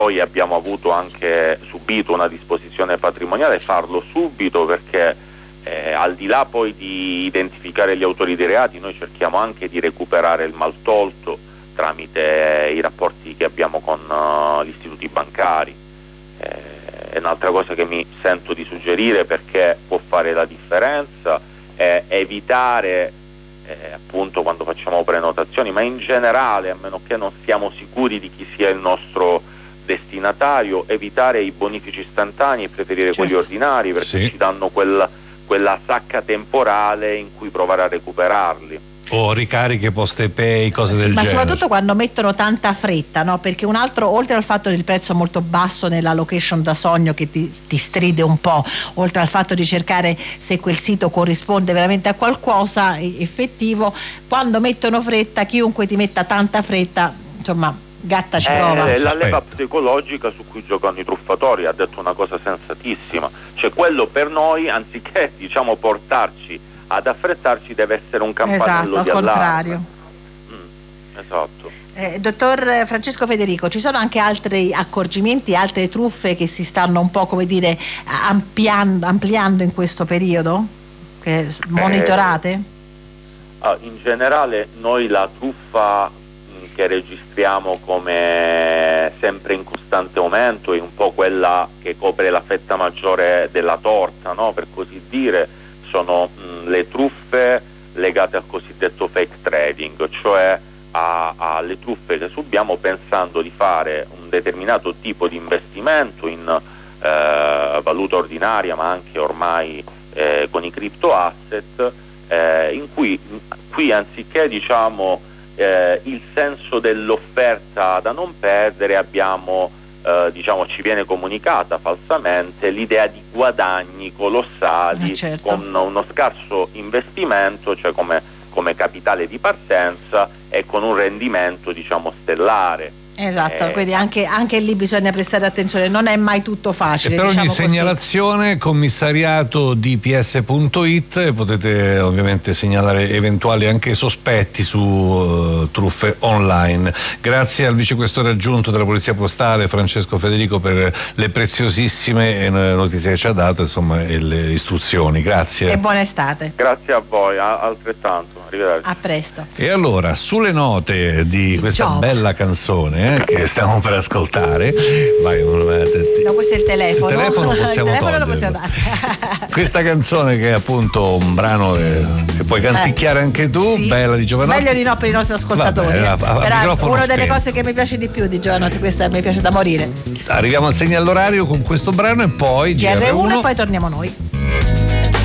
poi abbiamo avuto anche subito una disposizione patrimoniale, farlo subito, perché al di là poi di identificare gli autori dei reati, noi cerchiamo anche di recuperare il maltolto tramite i rapporti che abbiamo con gli istituti bancari. È un'altra cosa che mi sento di suggerire, perché può fare la differenza, è evitare appunto quando facciamo prenotazioni, ma in generale, a meno che non siamo sicuri di chi sia il nostro destinatario, evitare i bonifici istantanei e preferire quelli ordinari, perché ci danno quella sacca temporale in cui provare a recuperarli. O ricariche, poste pay, cose del genere. Ma soprattutto quando mettono tanta fretta, no? Perché un altro, oltre al fatto del prezzo molto basso nella location da sogno che ti stride un po', oltre al fatto di cercare se quel sito corrisponde veramente a qualcosa effettivo, quando mettono fretta, chiunque ti metta tanta fretta, insomma, gatta ci prova. È la leva psicologica su cui giocano i truffatori. Ha detto una cosa sensatissima, cioè quello per noi, anziché diciamo portarci ad affrettarci, deve essere un campanello di allarme. Contrario. Esatto. Dottor Francesco Federico, ci sono anche altri accorgimenti, altre truffe che si stanno un po', come dire, ampliando in questo periodo? Che monitorate? In generale noi la truffa che registriamo come sempre in costante aumento è un po' quella che copre la fetta maggiore della torta, no? Per così dire, sono le truffe legate al cosiddetto fake trading, cioè alle truffe che subiamo pensando di fare un determinato tipo di investimento in valuta ordinaria, ma anche ormai con i crypto asset, in cui qui anziché diciamo il senso dell'offerta da non perdere, abbiamo diciamo ci viene comunicata falsamente l'idea di guadagni colossali con uno scarso investimento, cioè come capitale di partenza, e con un rendimento diciamo stellare. Esatto, quindi anche lì bisogna prestare attenzione, non è mai tutto facile. E per ogni diciamo segnalazione commissariato dps.it potete ovviamente segnalare eventuali anche sospetti su truffe online. Grazie al vicequestore aggiunto della Polizia Postale Francesco Federico per le preziosissime notizie che ci ha dato, insomma, e le istruzioni. Grazie. E buona estate. Grazie a voi, altrettanto. Arrivederci. A presto. E allora, sulle note di questa bella canzone che stiamo per ascoltare, vai, no, questo è il telefono. Il telefono possiamo lo possiamo dare. Questa canzone, che è appunto un brano che puoi canticchiare anche tu, sì. Bella, di Jovanotti. Meglio di no per i nostri ascoltatori. Però una delle cose che mi piace di più di Jovanotti, questa mi piace da morire. Arriviamo al segnale orario con questo brano e poi GR1 e poi torniamo noi.